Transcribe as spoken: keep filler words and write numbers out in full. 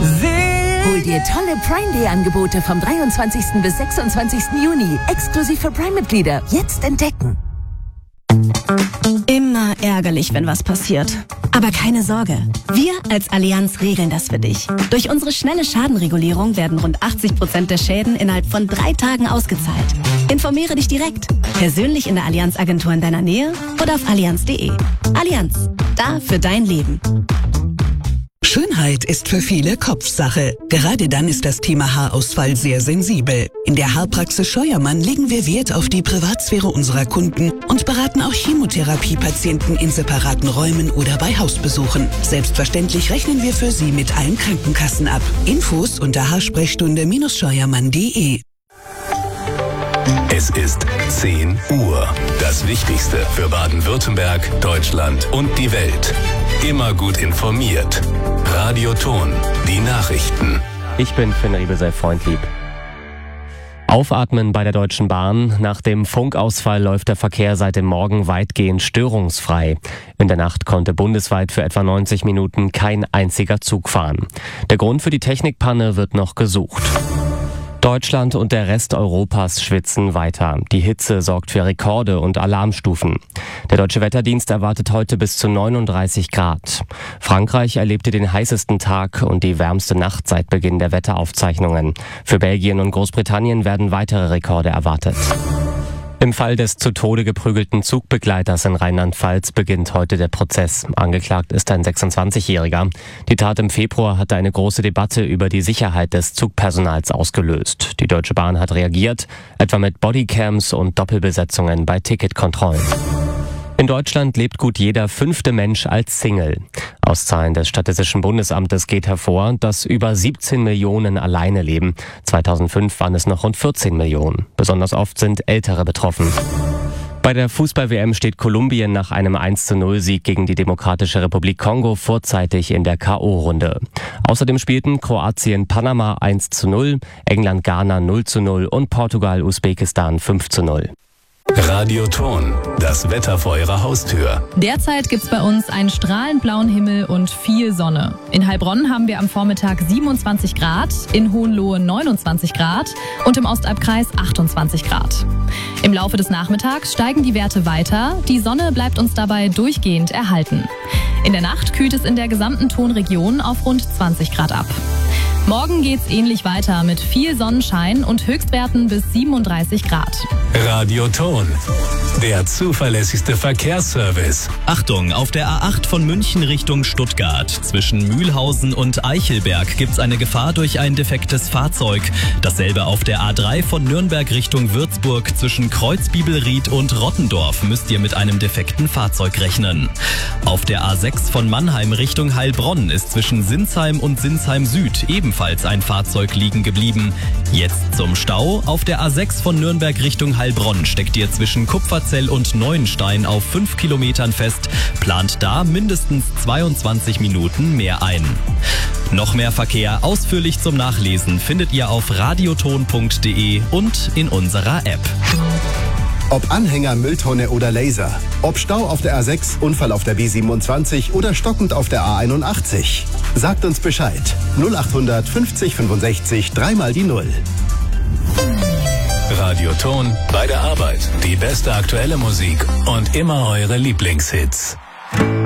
Hol dir tolle Prime Day Angebote vom dreiundzwanzigsten bis sechsundzwanzigsten Juni. Exklusiv für Prime-Mitglieder. Jetzt entdecken. Immer ärgerlich, wenn was passiert. Aber keine Sorge. Wir als Allianz regeln das für dich. Durch unsere schnelle Schadenregulierung werden rund achtzig Prozent der Schäden innerhalb von drei Tagen ausgezahlt. Informiere dich direkt. Persönlich in der Allianz-Agentur in deiner Nähe oder auf allianz punkt de. Allianz. Da für dein Leben. Schönheit ist für viele Kopfsache. Gerade dann ist das Thema Haarausfall sehr sensibel. In der Haarpraxis Scheuermann legen wir Wert auf die Privatsphäre unserer Kunden und beraten auch Chemotherapiepatienten in separaten Räumen oder bei Hausbesuchen. Selbstverständlich rechnen wir für Sie mit allen Krankenkassen ab. Infos unter haarsprechstunde scheuermann punkt de. Es ist zehn Uhr. Das Wichtigste für Baden-Württemberg, Deutschland und die Welt. Immer gut informiert. Radio Ton, die Nachrichten. Ich bin Finn Riebesell-Freundlieb. Aufatmen bei der Deutschen Bahn. Nach dem Funkausfall läuft der Verkehr seit dem Morgen weitgehend störungsfrei. In der Nacht konnte bundesweit für etwa neunzig Minuten kein einziger Zug fahren. Der Grund für die Technikpanne wird noch gesucht. Deutschland und der Rest Europas schwitzen weiter. Die Hitze sorgt für Rekorde und Alarmstufen. Der Deutsche Wetterdienst erwartet heute bis zu neununddreißig Grad. Frankreich erlebte den heißesten Tag und die wärmste Nacht seit Beginn der Wetteraufzeichnungen. Für Belgien und Großbritannien werden weitere Rekorde erwartet. Im Fall des zu Tode geprügelten Zugbegleiters in Rheinland-Pfalz beginnt heute der Prozess. Angeklagt ist ein sechsundzwanzigjähriger. Die Tat im Februar hatte eine große Debatte über die Sicherheit des Zugpersonals ausgelöst. Die Deutsche Bahn hat reagiert, etwa mit Bodycams und Doppelbesetzungen bei Ticketkontrollen. In Deutschland lebt gut jeder fünfte Mensch als Single. Aus Zahlen des Statistischen Bundesamtes geht hervor, dass über siebzehn Millionen alleine leben. zweitausendfünf waren es noch rund vierzehn Millionen. Besonders oft sind Ältere betroffen. Bei der Fußball-W M steht Kolumbien nach einem eins zu null Sieg gegen die Demokratische Republik Kongo vorzeitig in der K O-Runde. Außerdem spielten Kroatien Panama eins zu null, England Ghana null zu null und Portugal Usbekistan fünf zu null. Radio Ton, das Wetter vor Ihrer Haustür. Derzeit gibt's bei uns einen strahlend blauen Himmel und viel Sonne. In Heilbronn haben wir am Vormittag siebenundzwanzig Grad, in Hohenlohe neunundzwanzig Grad und im Ostalbkreis achtundzwanzig Grad. Im Laufe des Nachmittags steigen die Werte weiter, die Sonne bleibt uns dabei durchgehend erhalten. In der Nacht kühlt es in der gesamten Tonregion auf rund zwanzig Grad ab. Morgen geht's ähnlich weiter mit viel Sonnenschein und Höchstwerten bis siebenunddreißig Grad. Radio Ton, der zuverlässigste Verkehrsservice. Achtung, auf der A acht von München Richtung Stuttgart. Zwischen Mühlhausen und Eichelberg gibt's eine Gefahr durch ein defektes Fahrzeug. Dasselbe auf der A drei von Nürnberg Richtung Würzburg. Zwischen Kreuzbibelried und Rottendorf müsst ihr mit einem defekten Fahrzeug rechnen. Auf der A sechs von Mannheim Richtung Heilbronn ist zwischen Sinsheim und Sinsheim Süd ebenfalls ein Fahrzeug liegen geblieben. Jetzt zum Stau. Auf der A sechs von Nürnberg Richtung Heilbronn steckt ihr zwischen Kupferzell und Neuenstein auf fünf Kilometern fest. Plant da mindestens zweiundzwanzig Minuten mehr ein. Noch mehr Verkehr ausführlich zum Nachlesen findet ihr auf radioton punkt de und in unserer App. Ob Anhänger, Mülltonne oder Laser. Ob Stau auf der A sechs, Unfall auf der B siebenundzwanzig oder stockend auf der A einundachtzig. Sagt uns Bescheid. null achthundert fünfzig fünfundsechzig, dreimal die Null. Radio Ton bei der Arbeit. Die beste aktuelle Musik und immer eure Lieblingshits.